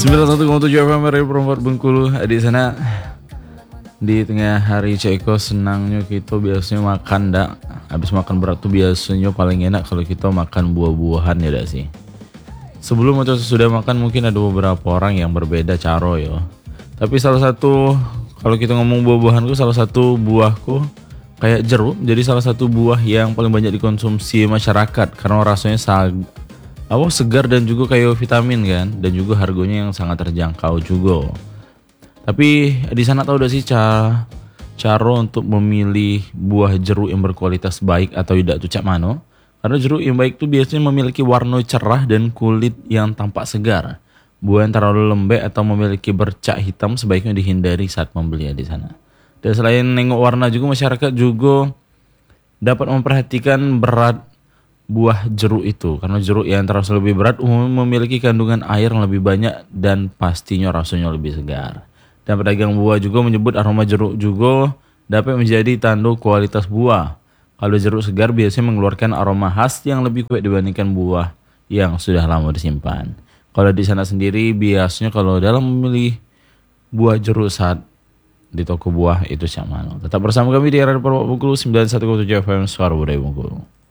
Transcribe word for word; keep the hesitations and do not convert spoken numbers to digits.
sembilan puluh satu koma tujuh F M Radio Perempat Bengkulu. Di sana di tengah hari Ceko senangnya kita biasanya makan dak. Habis makan berat tuh biasanya paling enak kalau kita makan buah-buahan ya dak sih. Sebelum atau sesudah makan mungkin ada beberapa orang yang berbeda caro yo. Tapi salah satu kalau kita ngomong buah-buahanku salah satu buahku kayak jeruk jadi salah satu buah yang paling banyak dikonsumsi masyarakat karena rasanya sag awal segar dan juga kayak vitamin kan, dan juga harganya yang sangat terjangkau juga. Tapi di sana tahu udah sih cara cara untuk memilih buah jeruk yang berkualitas baik atau tidak tuh cak mano? Karena jeruk yang baik tuh biasanya memiliki warna cerah dan kulit yang tampak segar. Buah yang terlalu lembek atau memiliki bercak hitam sebaiknya dihindari saat membeli di sana. Dan selain nengok warna juga masyarakat juga dapat memperhatikan berat buah jeruk itu, karena jeruk yang terasa lebih berat umumnya memiliki kandungan air yang lebih banyak dan pastinya rasanya lebih segar. Dan pedagang buah juga menyebut aroma jeruk juga dapat menjadi tanda kualitas buah. Kalau jeruk segar biasanya mengeluarkan aroma khas yang lebih kuat dibandingkan buah yang sudah lama disimpan. Kalau di sana sendiri biasanya kalau dalam memilih buah jeruk saat di toko buah itu siapa? Tetap bersama kami di Radio Perempat Bengkulu sembilan puluh satu koma tujuh F M Suara Budaya Bengkulu.